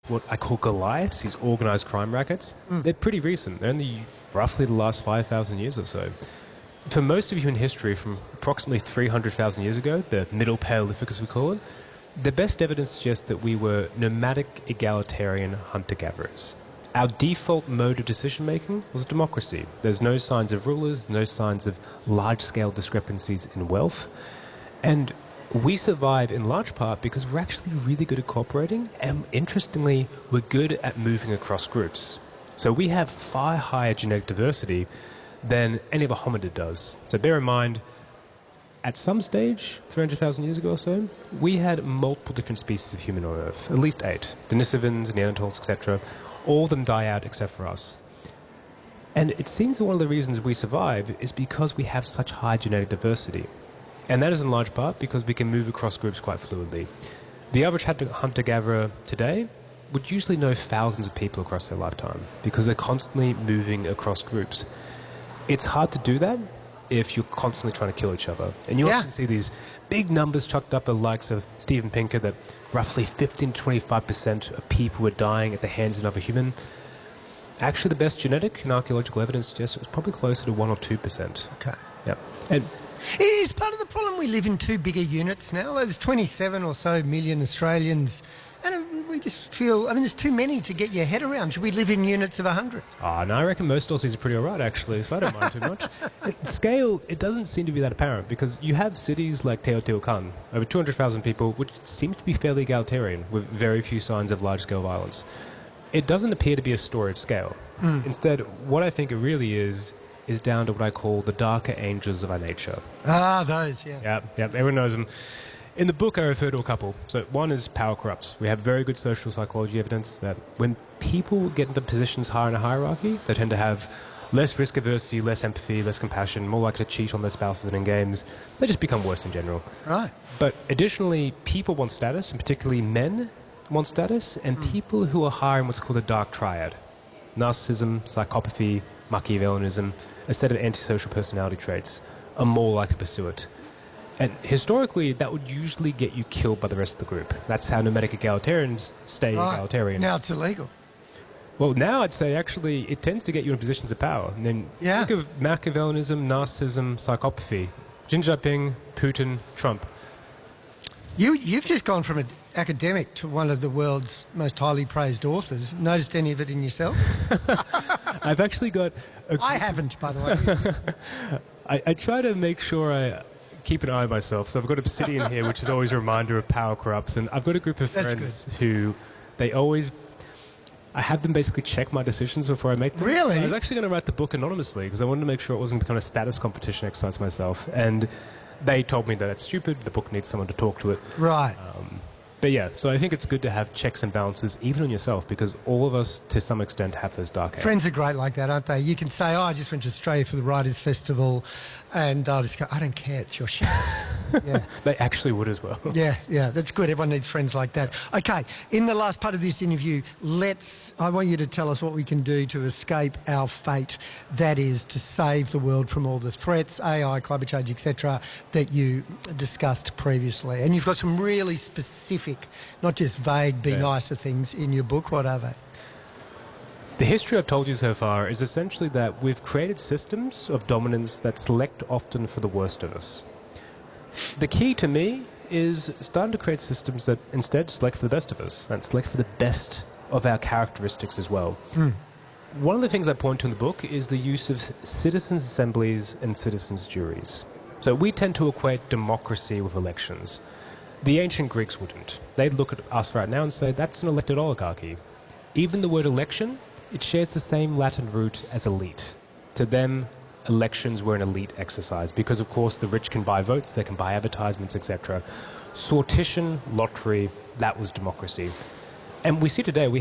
what I call Goliaths, these organized crime rackets. They're pretty recent. They're only roughly the last 5,000 years or so. For most of human history, from approximately 300,000 years ago, the Middle Paleolithic as we call it, the best evidence suggests that we were nomadic, egalitarian hunter-gatherers. Our default mode of decision-making was democracy. There's no signs of rulers, no signs of large-scale discrepancies in wealth. And we survive in large part because we're actually really good at cooperating, and interestingly, we're good at moving across groups. So we have far higher genetic diversity than any other hominid does. So bear in mind, at some stage, 300,000 years ago or so, we had multiple different species of human on Earth, at least 8. Denisovans, Neanderthals, etc. All of them die out except for us. And it seems that one of the reasons we survive is because we have such high genetic diversity. And that is in large part because we can move across groups quite fluidly. The average hunter-gatherer today would usually know thousands of people across their lifetime because they're constantly moving across groups. It's hard to do that if you're constantly trying to kill each other. And you often see these big numbers chucked up by the likes of Steven Pinker that roughly 15 to 25% of people were dying at the hands of another human. Actually, the best genetic and archaeological evidence suggests it was probably closer to 1 or 2%. Okay. Yep. And is part of the problem we live in two bigger units now? There's 27 or so million Australians, and we just feel, there's too many to get your head around. Should we live in units of 100? No, I reckon most Aussies are pretty all right, actually, so I don't mind too much. Scale, it doesn't seem to be that apparent, because you have cities like Teotihuacan, over 200,000 people, which seem to be fairly egalitarian, with very few signs of large-scale violence. It doesn't appear to be a story of scale. Instead, what I think it really is down to what I call the darker angels of our nature. Ah, those, yeah. Yeah, everyone knows them. In the book, I refer to a couple. So one is power corrupts. We have very good social psychology evidence that when people get into positions higher in a hierarchy, they tend to have less risk aversity, less empathy, less compassion, more likely to cheat on their spouses and in games. They just become worse in general. Right. But additionally, people want status, and particularly men want status, and people who are higher in what's called the dark triad. Narcissism, psychopathy, Machiavellianism, a set of antisocial personality traits, are more likely to pursue it. And historically, that would usually get you killed by the rest of the group. That's how nomadic egalitarians stay egalitarian. Now it's illegal. Well, now I'd say actually it tends to get you in positions of power. And then think of Machiavellianism, narcissism, psychopathy. Xi Jinping, Putin, Trump. You've just gone from an academic to one of the world's most highly praised authors. Noticed any of it in yourself? I've actually got... I haven't, by the way. I try to make sure I keep an eye on myself. So I've got Obsidian here, which is always a reminder of power corrupts. And I've got a group of friends who they always... I have them basically check my decisions before I make them. Really? I was actually going to write the book anonymously because I wanted to make sure it wasn't become a status competition exercise myself. And they told me that that's stupid. The book needs someone to talk to it. Right. But yeah, so I think it's good to have checks and balances even on yourself because all of us, to some extent, have those dark areas. Friends are great like that, aren't they? You can say, I just went to Australia for the Writers' Festival, and I'll just go, I don't care, it's your show. Yeah. They actually would as well. Yeah, that's good. Everyone needs friends like that. Okay, in the last part of this interview, I want you to tell us what we can do to escape our fate, that is to save the world from all the threats, AI, climate change, etc., that you discussed previously. And you've got some really specific, not just vague, be nicer things in your book. What are they? The history I've told you so far is essentially that we've created systems of dominance that select often for the worst of us. The key to me is starting to create systems that instead select for the best of us and select for the best of our characteristics as well. One of the things I point to in the book is the use of citizens' assemblies and citizens' juries. So we tend to equate democracy with elections. The ancient Greeks wouldn't. They'd look at us right now and say, that's an elected oligarchy. Even the word election, it shares the same Latin root as elite. To them, elections were an elite exercise because, of course, the rich can buy votes, they can buy advertisements, etc. Sortition, lottery, that was democracy. And we see today we